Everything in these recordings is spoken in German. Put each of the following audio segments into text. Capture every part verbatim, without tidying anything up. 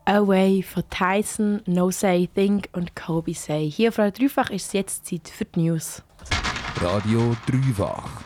Away von Tyson, No Say Think und Kobe Say. Hier auf Radio Dreifach ist es jetzt Zeit für die News. Radio Dreifach.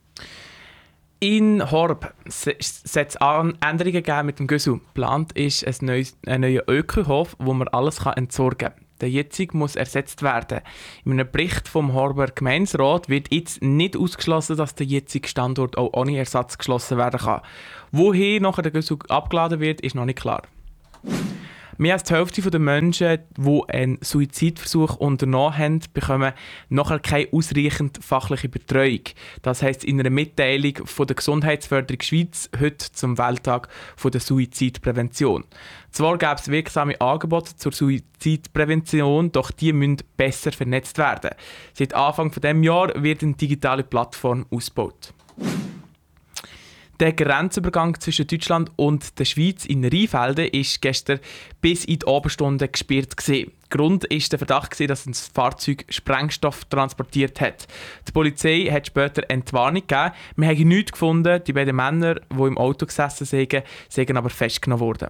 In Horb soll es Änderungen geben mit dem Gösu. Geplant ist ein, neues, ein neuer Ökohof, wo man alles entsorgen kann. Der jetzige muss ersetzt werden. In einem Bericht vom Horber Gemeinderat wird jetzt nicht ausgeschlossen, dass der jetzige Standort auch ohne Ersatz geschlossen werden kann. Wohin nachher der Gösu abgeladen wird, ist noch nicht klar. Mehr als die Hälfte der Menschen, die einen Suizidversuch unternommen haben, bekommen nachher keine ausreichend fachliche Betreuung. Das heisst in einer Mitteilung von der Gesundheitsförderung Schweiz heute zum Welttag der Suizidprävention. Zwar gäbe es wirksame Angebote zur Suizidprävention, doch die müssen besser vernetzt werden. Seit Anfang dieses Jahres wird eine digitale Plattform ausgebaut. Der Grenzübergang zwischen Deutschland und der Schweiz in Rheinfelden ist gestern bis in die Abendstunden gesperrt gewesen. Grund war der Verdacht, dass ein Fahrzeug Sprengstoff transportiert hat. Die Polizei hat später Entwarnung gegeben. Wir haben nichts gefunden. Die beiden Männer, die im Auto gesessen sind, sind aber festgenommen worden.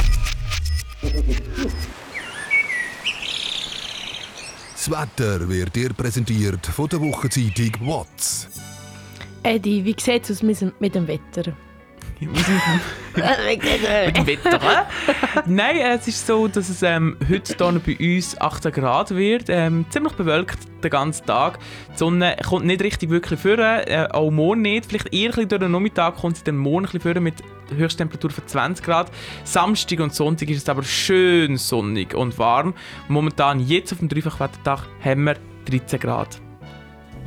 Das Wetter wird dir präsentiert von der Wochenzeitung W O T S. Eddie, wie sieht es aus mit dem Wetter? Mit dem Wetter, hä? Nein, es ist so, dass es ähm, heute hier bei uns achtzehn Grad wird. Ähm, ziemlich bewölkt den ganzen Tag. Die Sonne kommt nicht richtig wirklich vor, äh, auch morgen nicht. Vielleicht eher durch den Nachmittag kommt sie dann morgen ein bisschen vor mit Höchsttemperatur von zwanzig Grad. Samstag und Sonntag ist es aber schön sonnig und warm. Momentan, jetzt auf dem Dreifachwettertag, haben wir dreizehn Grad.